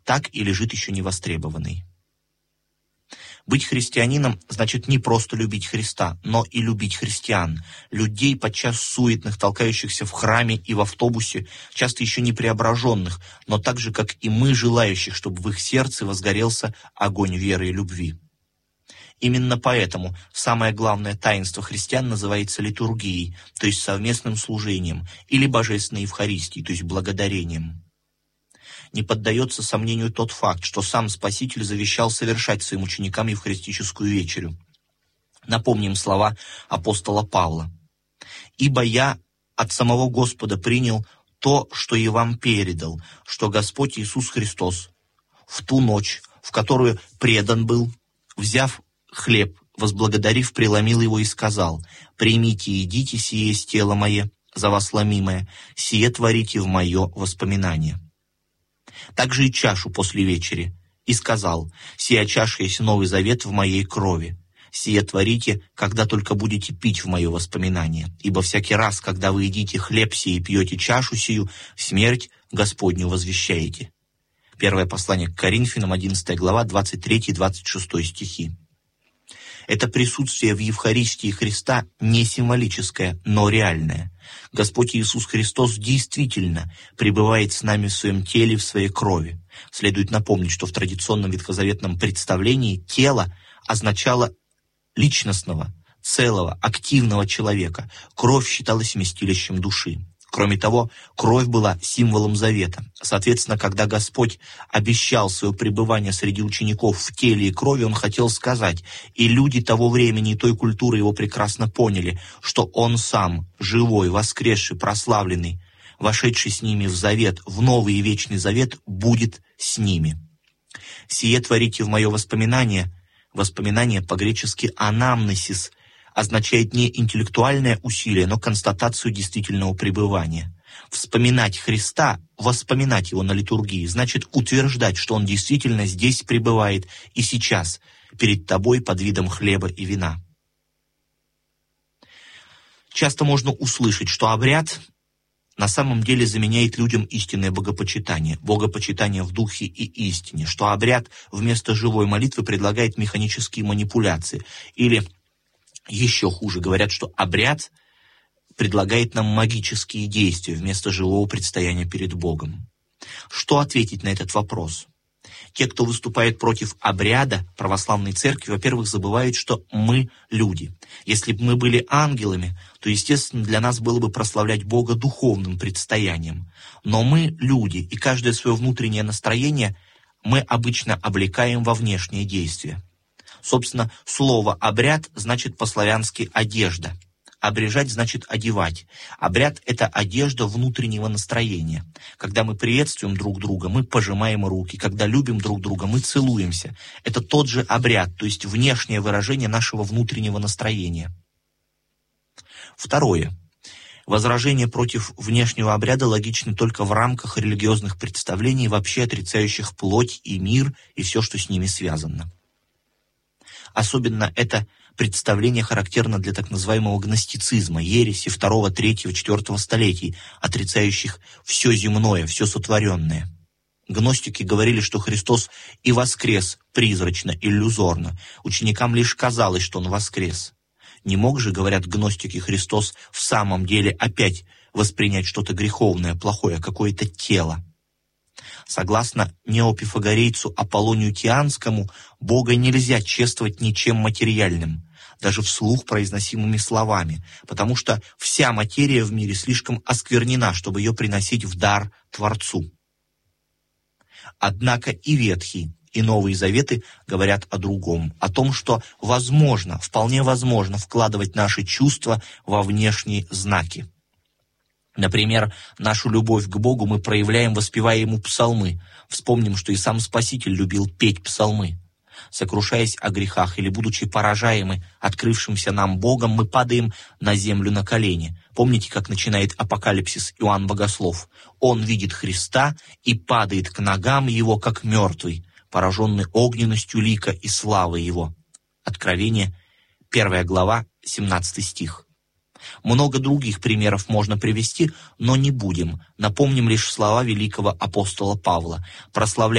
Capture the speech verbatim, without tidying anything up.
так и лежит еще невостребованный. Быть христианином значит не просто любить Христа, но и любить христиан, людей, подчас суетных, толкающихся в храме и в автобусе, часто еще не преображенных, но так же, как и мы, желающих, чтобы в их сердце возгорелся огонь веры и любви. Именно поэтому самое главное таинство христиан называется литургией, то есть совместным служением, или божественной Евхаристией, то есть благодарением. Не поддается сомнению тот факт, что сам Спаситель завещал совершать своим ученикам евхаристическую вечерю. Напомним слова апостола Павла. «Ибо я от самого Господа принял то, что и вам передал, что Господь Иисус Христос в ту ночь, в которую предан был, взяв хлеб, возблагодарив, преломил его и сказал: «Примите и едите, сие есть тело мое, за вас ломимое, сие творите в мое воспоминание». Также и чашу после вечери, и сказал: «Сия чаша есть новый завет в моей крови. Сие творите, когда только будете пить в мое воспоминание. Ибо всякий раз, когда вы едите хлеб сей и пьете чашу сию, смерть Господню возвещаете». Первое послание к Коринфянам, одиннадцатая глава, двадцать третий двадцать шестой стихи. Это присутствие в Евхаристии Христа не символическое, но реальное. Господь Иисус Христос действительно пребывает с нами в своем теле, в своей крови. Следует напомнить, что в традиционном ветхозаветном представлении тело означало личностного, целого, активного человека. Кровь считалась вместилищем души. Кроме того, кровь была символом завета. Соответственно, когда Господь обещал свое пребывание среди учеников в теле и крови, Он хотел сказать, и люди того времени и той культуры его прекрасно поняли, что Он сам, живой, воскресший, прославленный, вошедший с ними в завет, в новый и вечный завет, будет с ними. «Сие творите в мое воспоминание». Воспоминание по-гречески «анамнесис» означает не интеллектуальное усилие, но констатацию действительного пребывания. Вспоминать Христа, воспоминать Его на литургии, значит утверждать, что Он действительно здесь пребывает и сейчас, перед тобой под видом хлеба и вина. Часто можно услышать, что обряд на самом деле заменяет людям истинное богопочитание, богопочитание в духе и истине, что обряд вместо живой молитвы предлагает механические манипуляции, или еще хуже, говорят, что обряд предлагает нам магические действия вместо живого предстояния перед Богом. Что ответить на этот вопрос? Те, кто выступает против обряда православной церкви, во-первых, забывают, что мы люди. Если бы мы были ангелами, то, естественно, для нас было бы прославлять Бога духовным предстоянием. Но мы люди, и каждое свое внутреннее настроение мы обычно облекаем во внешнее действие. Собственно, слово «обряд» значит по-славянски «одежда». Обрежать значит одевать. Обряд — это одежда внутреннего настроения. Когда мы приветствуем друг друга, мы пожимаем руки. Когда любим друг друга, мы целуемся. Это тот же обряд, то есть внешнее выражение нашего внутреннего настроения. Второе. Возражения против внешнего обряда логичны только в рамках религиозных представлений, вообще отрицающих плоть и мир и все, что с ними связано. Особенно это представление характерно для так называемого гностицизма, ереси второго, третьего, четвертого столетий, отрицающих все земное, все сотворенное. Гностики говорили, что Христос и воскрес призрачно, иллюзорно. Ученикам лишь казалось, что Он воскрес. Не мог же, говорят гностики, Христос в самом деле опять воспринять что-то греховное, плохое, какое-то тело. Согласно неопифагорейцу Аполлонию Тианскому, Бога нельзя чествовать ничем материальным, даже вслух произносимыми словами, потому что вся материя в мире слишком осквернена, чтобы ее приносить в дар Творцу. Однако и Ветхий, и Новые Заветы говорят о другом, о том, что возможно, вполне возможно вкладывать наши чувства во внешние знаки. Например, нашу любовь к Богу мы проявляем, воспевая Ему псалмы. Вспомним, что и сам Спаситель любил петь псалмы. Сокрушаясь о грехах или будучи поражаемы открывшимся нам Богом, мы падаем на землю на колени. Помните, как начинает Апокалипсис Иоанн Богослов? Он видит Христа и падает к ногам Его, как мертвый, пораженный огненностью лика и славы Его. Откровение, первая глава, семнадцатый стих. Много других примеров можно привести, но не будем. Напомним лишь слова великого апостола Павла: «Прославляйте